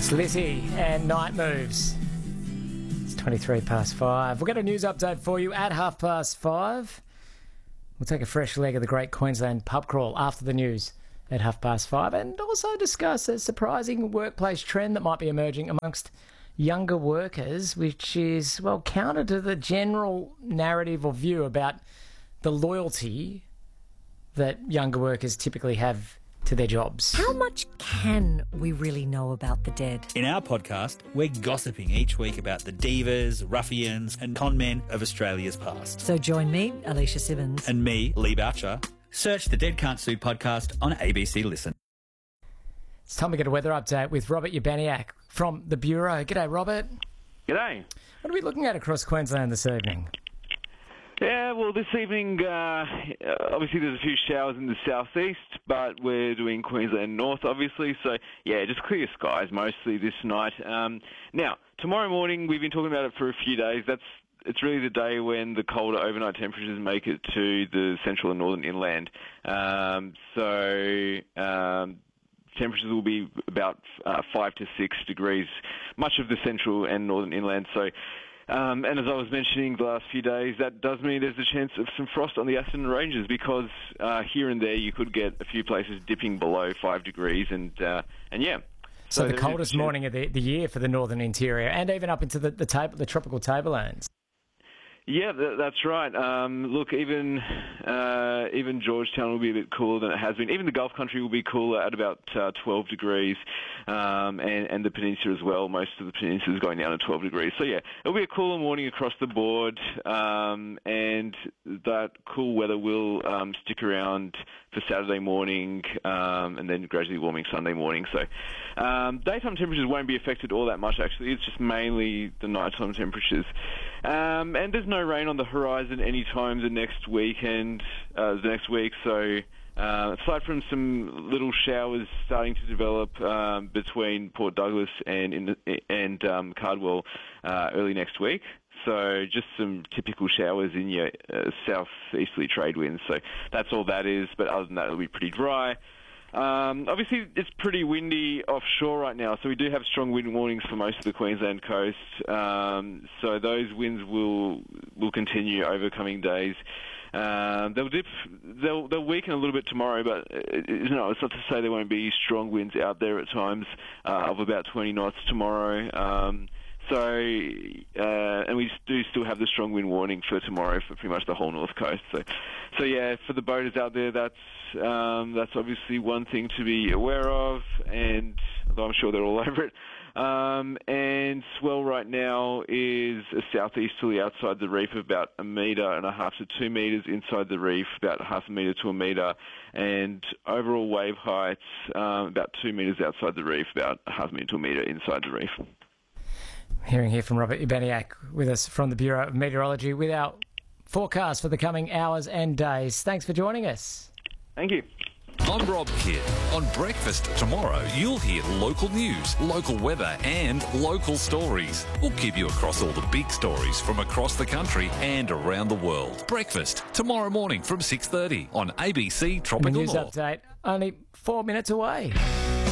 Slizzy and Night Moves. It's 23 past 5. We'll get a news update for you at 5:30. We'll take a fresh leg of the Great Queensland Pub Crawl after the news at 5:30, and also discuss a surprising workplace trend that might be emerging amongst younger workers, which is, well, counter to the general narrative or view about the loyalty that younger workers typically have to their jobs. How much can we really know about the dead? In our podcast, we're gossiping each week about the divas, ruffians and con men of Australia's past. So join me, Alicia Simmons. And me, Lee Boucher. Search the Dead Can't Sue podcast on ABC Listen. It's time to get a weather update with Robert Urbaniak from the Bureau. G'day, Robert. G'day. What are we looking at across Queensland this evening? Yeah, well, this evening, obviously there's a few showers in the southeast, but we're doing Queensland North, obviously. So, yeah, just clear skies mostly this night. Now, tomorrow morning, we've been talking about it for a few days. It's really the day when the colder overnight temperatures make it to the central and northern inland. Temperatures will be about 5 to 6 degrees, much of the central and northern inland. So, and as I was mentioning the last few days, that does mean there's a chance of some frost on the Atherton Ranges because here and there you could get a few places dipping below 5 degrees, and yeah. So the coldest morning of the year for the northern interior, and even up into the tropical tablelands. Yeah, that's right. Look, even Georgetown will be a bit cooler than it has been. Even the Gulf Country will be cooler at about 12 degrees, and the peninsula as well. Most of the peninsula is going down to 12 degrees. So, yeah, it'll be a cooler morning across the board, and that cool weather will stick around for Saturday morning, and then gradually warming Sunday morning. So, daytime temperatures won't be affected all that much, actually. It's just mainly the nighttime temperatures. And there's no rain on the horizon any time the next week. So, aside from some little showers starting to develop between Port Douglas and Cardwell early next week. So just some typical showers in your southeasterly trade winds. So that's all that is. But other than that, it'll be pretty dry. Obviously, it's pretty windy offshore right now, so we do have strong wind warnings for most of the Queensland coast. So those winds will continue over coming days. They'll weaken a little bit tomorrow, but it's not to say there won't be strong winds out there at times of about 20 knots tomorrow. And we do still have the strong wind warning for tomorrow for pretty much the whole north coast. So yeah, for the boaters out there, that's obviously one thing to be aware of, and although I'm sure they're all over it. And swell right now is a southeasterly outside the reef of about 1.5 meters to 2 meters, inside the reef about 0.5 meter to 1 meter, and overall wave heights about 2 meters outside the reef, about 0.5 meter to 1 meter inside the reef. Hearing here from Robert Urbaniak with us from the Bureau of Meteorology with our forecast for the coming hours and days. Thanks for joining us. Thank you. I'm Rob Kidd. On Breakfast tomorrow, you'll hear local news, local weather and local stories. We'll keep you across all the big stories from across the country and around the world. Breakfast tomorrow morning from 6:30 on ABC Tropical The news North. update only 4 minutes away.